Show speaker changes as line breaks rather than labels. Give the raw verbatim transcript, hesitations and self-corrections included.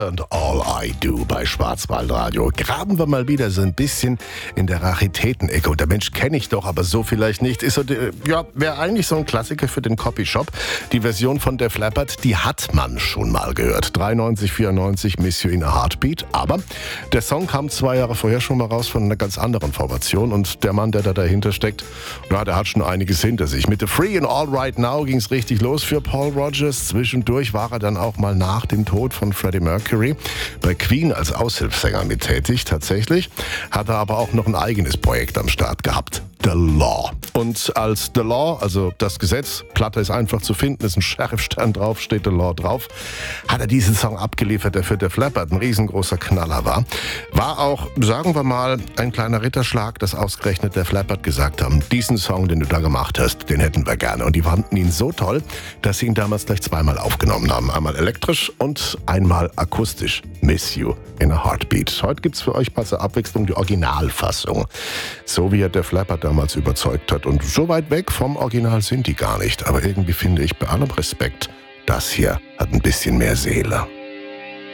And All I Do bei Schwarzwaldradio. Graben wir mal wieder so ein bisschen in der Raritätenecke. Und der Mensch kenne ich doch, aber so vielleicht nicht. Ist so, ja, wäre eigentlich so ein Klassiker für den Copyshop. Die Version von Def Leppard, die hat man schon mal gehört. dreiundneunzig, vierundneunzig, Miss You in a Heartbeat. Aber der Song kam zwei Jahre vorher schon mal raus von einer ganz anderen Formation. Und der Mann, der da dahinter steckt, ja, der hat schon einiges hinter sich. Mit The Free and All Right Now ging es richtig los für Paul Rodgers. Zwischendurch war er dann auch mal nach dem Tod von Freddie Mercury bei Queen als Aushilfssänger mit tätig. Tatsächlich hat er aber auch noch ein eigenes Projekt am Start gehabt. The Law. Und als The Law, also das Gesetz, Platte ist einfach zu finden, ist ein Sheriffstern drauf, steht The Law drauf, hat er diesen Song abgeliefert, der für Def Leppard ein riesengroßer Knaller war. War auch, sagen wir mal, ein kleiner Ritterschlag, dass ausgerechnet Def Leppard gesagt haben, diesen Song, den du da gemacht hast, den hätten wir gerne. Und die fanden ihn so toll, dass sie ihn damals gleich zweimal aufgenommen haben. Einmal elektrisch und einmal akustisch. Miss You in a Heartbeat. Heute gibt's für euch mal zur Abwechslung die Originalfassung. So wie er Def Leppard damals überzeugt hat. Und so weit weg vom Original sind die gar nicht. Aber irgendwie finde ich bei allem Respekt, das hier hat ein bisschen mehr Seele.